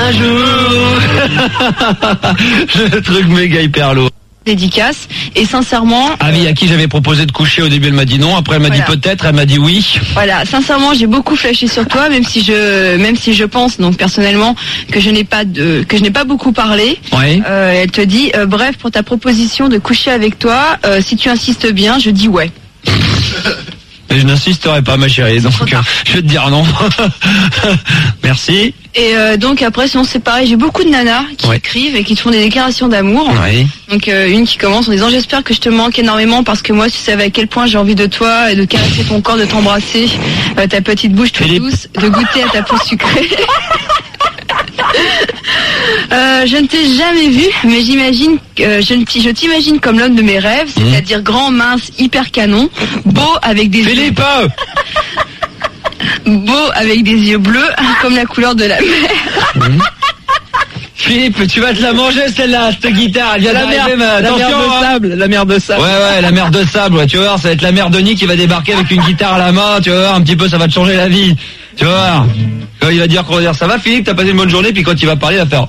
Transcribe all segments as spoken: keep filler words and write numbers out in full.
un jour. Le truc méga hyper lourd. Dédicace. Et sincèrement... Ah oui, à qui j'avais proposé de coucher au début, elle m'a dit non. Après, elle m'a voilà. dit peut-être, elle m'a dit oui. Voilà, sincèrement, j'ai beaucoup flashé sur toi, même si je, même si je pense, donc personnellement, que je n'ai pas de, que je n'ai pas beaucoup parlé. Ouais. Euh, elle te dit, euh, bref, pour ta proposition de coucher avec toi, euh, si tu insistes bien, je dis ouais. Et je n'insisterai pas, ma chérie, donc euh, je vais te dire non. Merci. Et euh, donc après, sinon c'est pareil, j'ai beaucoup de nanas qui ouais. écrivent et qui te font des déclarations d'amour. Ouais. Donc euh, une qui commence en disant j'espère que je te manque énormément parce que moi tu savais à quel point j'ai envie de toi et de caresser ton corps, de t'embrasser, euh, ta petite bouche toute Philippe. douce, de goûter à ta peau sucrée. Euh, je ne t'ai jamais vu, mais j'imagine, euh, je, ne t- je t'imagine comme l'homme de mes rêves, mmh. c'est-à-dire grand, mince, hyper canon, beau avec des Philippe yeux, beau avec des yeux bleus, comme la couleur de la mer. mmh. Philippe, tu vas te la manger celle-là, cette guitare, elle vient la d'arriver, mer, mais la attention, mer de hein. sable, la mer de sable. Ouais, ouais, la mer de sable, ouais, tu vas voir, ça va être la mère Denis qui va débarquer avec une guitare à la main, tu vas voir, un petit peu, ça va te changer la vie. Tu vas voir. Quand il va dire, qu'on va dire, ça va Philippe, t'as passé une bonne journée, puis quand il va parler, il va faire...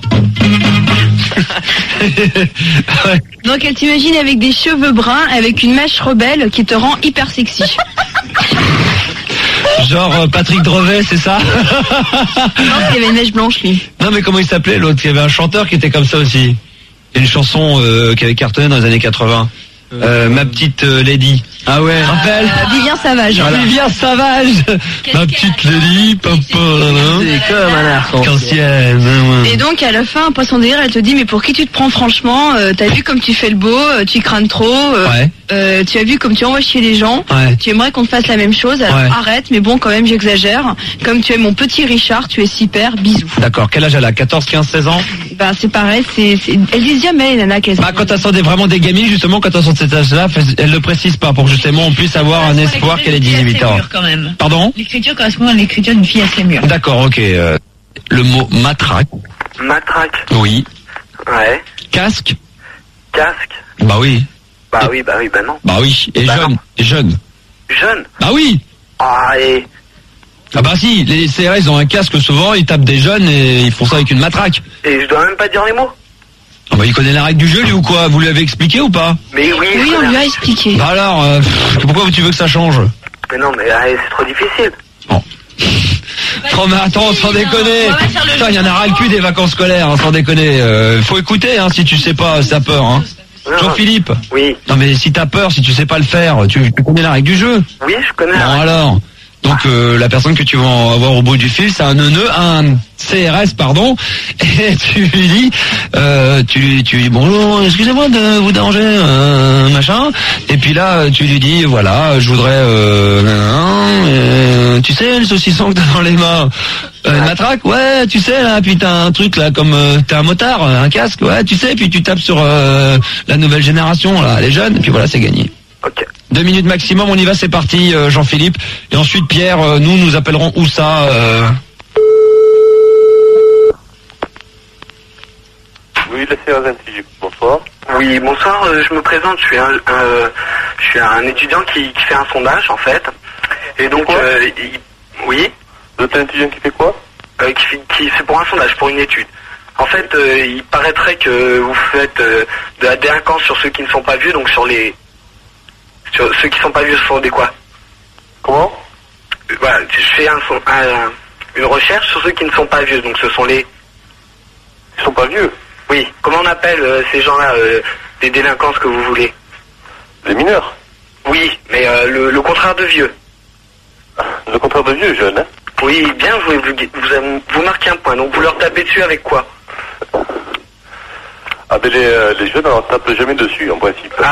Ouais. Donc elle t'imagine avec des cheveux bruns, avec une mèche rebelle qui te rend hyper sexy. Genre euh, Patrick Drevet, c'est ça? Non, il y avait une mèche blanche, lui. Non, mais comment il s'appelait l'autre? Il y avait un chanteur qui était comme ça aussi. Il y a une chanson euh, qui avait cartonné dans les années quatre-vingts. Euh, ma petite euh, Lady. Ah ouais, rappelle euh, Vivien Savage. Voilà. Vivien Savage. Ma petite Lady, papa. C'est comme un arc-en-ciel. Et donc à la fin, après son délire, elle te dit mais pour qui tu te prends franchement? euh, T'as vu comme tu fais le beau, euh, tu crânes trop. Euh, ouais. euh, tu as vu comme tu envoies chier les gens. Ouais. Tu aimerais qu'on te fasse la même chose. Alors ouais. arrête, mais bon quand même j'exagère. Comme tu es mon petit Richard, tu es super. Bisous. D'accord. Quel âge elle a? quatorze, quinze, seize ans? Ben c'est pareil. C'est, c'est... elles disent jamais les nanas qu'elles. Bah quand elles sont des, vraiment des gamines, justement, quand elles sont de cet âge-là, elles le précisent pas pour justement on puisse avoir un espoir qu'elle ait dix-huit ans. Quand même. Pardon? L'écriture correspond à l'écriture d'une fille assez mûre. D'accord, ok. Euh, le mot matraque. Matraque. Oui. Ouais. Casque. Casque. Bah oui. Bah oui, bah oui, bah non. Bah oui. Et bah jeune. Non. Et jeune. Jeune. Bah oui. Ah et. Ah bah si, les C R S ont un casque souvent, ils tapent des jeunes et ils font ça avec une matraque. Et je dois même pas dire les mots. Ah bah il connaît la règle du jeu lui ou quoi? Vous lui avez expliqué ou pas? Mais oui. Oui, on lui a expliqué. Bah alors, euh, pff, pourquoi tu veux que ça change? Mais non, mais allez, c'est trop difficile. Bon. Oh mais attends, sans déconner. Putain, il y en a ras le cul des vacances scolaires, hein, sans déconner. Euh, faut écouter, hein, si tu sais pas, si t'as peur, hein. Jean-Philippe. Oui. Non mais si t'as peur, si tu sais pas le faire, tu, tu connais la règle du jeu. Oui, je connais. Bon la règle. alors. Donc euh, la personne que tu vas avoir au bout du fil, c'est un neuneu, un C R S, pardon, et tu lui dis, euh, tu lui, tu lui dis bonjour, excusez-moi de vous déranger, euh, machin, et puis là tu lui dis voilà, je voudrais, euh, euh, tu sais le saucisson que t'as dans les mains, euh, une matraque, ouais, tu sais là, puis t'as un truc là comme euh, t'es un motard, un casque, ouais, tu sais, puis tu tapes sur euh, la nouvelle génération là, les jeunes, et puis voilà, c'est gagné. Ok. Deux minutes maximum, on y va, c'est parti, euh, Jean-Philippe. Et ensuite, Pierre, euh, nous, nous appellerons où ça euh... Oui, la C R S N C J, bonsoir. Oui, bonsoir, euh, je me présente, je suis un, euh, je suis un étudiant qui, qui fait un sondage, en fait. Et donc, euh, il, oui. Vous êtes un étudiant qui fait quoi euh, qui, fait- qui c'est pour un sondage, pour une étude. En fait, euh, il paraîtrait que vous faites euh, de la délinquance sur ceux qui ne sont pas vieux, donc sur les... Sur ceux qui sont pas vieux, ce sont des quoi? Comment Euh, Voilà, je fais un, son- un- une recherche sur ceux qui ne sont pas vieux, donc ce sont les... Ils sont pas vieux. Oui, comment on appelle euh, ces gens-là, euh, des délinquances que vous voulez? Les mineurs. Oui, mais euh, le, le contraire de vieux. Le contraire de vieux, jeune, hein. Oui, bien joué, vous, vous, vous marquez un point, donc vous leur tapez dessus avec quoi? Ah ben les, euh, les jeunes, on tape jamais dessus, en principe.